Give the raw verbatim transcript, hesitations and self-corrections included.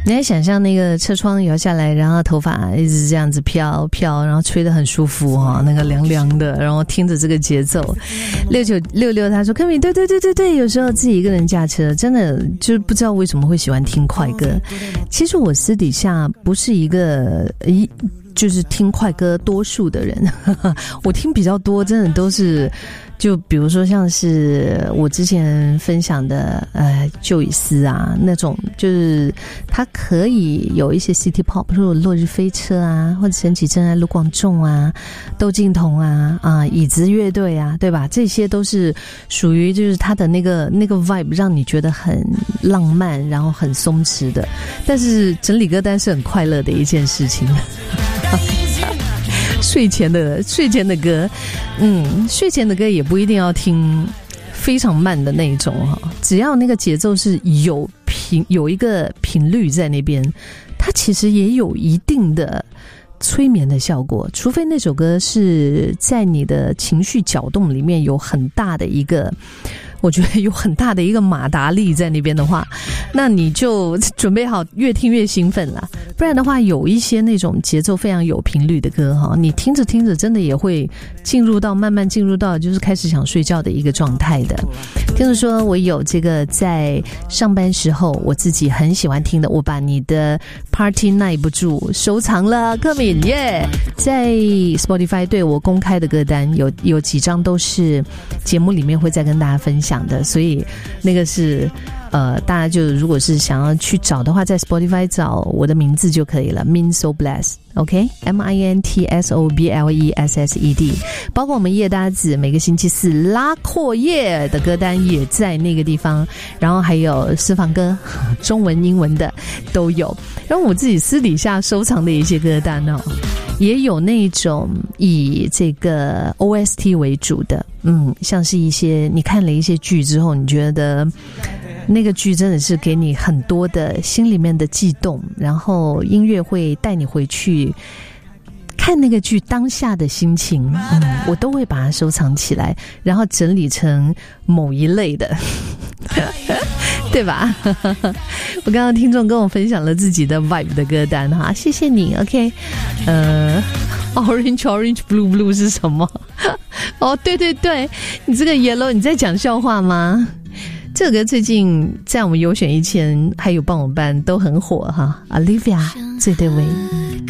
你还想象那个车窗摇下来，然后头发一直这样子飘飘，然后吹得很舒服哈、哦，那个凉凉的，然后听着这个节奏。六九六六他说：“科米，对对对对对，有时候自己一个人驾车，真的就是不知道为什么会喜欢听快歌。其实我私底下不是一个一。”就是听快歌多数的人，我听比较多，真的都是，就比如说像是我之前分享的，呃，旧以斯啊那种，就是它可以有一些 City Pop， 比如落日飞车啊，或者陈绮贞啊、卢广仲啊、窦靖童啊、啊椅子乐队啊，对吧？这些都是属于就是它的那个那个 vibe， 让你觉得很浪漫，然后很松弛的。但是整理歌单是很快乐的一件事情。睡前的睡前的歌，嗯，睡前的歌也不一定要听非常慢的那种哈，只要那个节奏是有频有一个频率在那边，它其实也有一定的催眠的效果。除非那首歌是在你的情绪搅动里面有很大的一个。我觉得有很大的一个马达力在那边的话，那你就准备好越听越兴奋啦。不然的话，有一些那种节奏非常有频率的歌哈，你听着听着真的也会进入到慢慢进入到就是开始想睡觉的一个状态的。听着说我有这个在上班时候我自己很喜欢听的，我把你的 Party 耐不住收藏了，克敏耶， yeah! 在 Spotify 对我公开的歌单有有几张都是节目里面会再跟大家分享的，所以那个是呃，大家就如果是想要去找的话，在 Spotify 找我的名字就可以了 Min So Blessed，OK， M I N T S O B L E S S E D， 包括我们叶搭子每个星期四拉阔叶的歌单也在那个地方，然后还有私房歌中文英文的都有，然后我自己私底下收藏的一些歌单哦，也有那种以这个 O S T 为主的，嗯，像是一些你看了一些剧之后，你觉得那个剧真的是给你很多的心里面的悸动，然后音乐会带你回去看那个剧当下的心情，嗯，我都会把它收藏起来，然后整理成某一类的对吧我刚刚听众跟我分享了自己的 vibe 的歌单哈，谢谢你 OK。 呃 Orange Orange Blue Blue 是什么哦对对对，你这个 Yellow 你在讲笑话吗？这个歌最近在我们有选一千还有帮我办都很火哈 Olivia 最对味。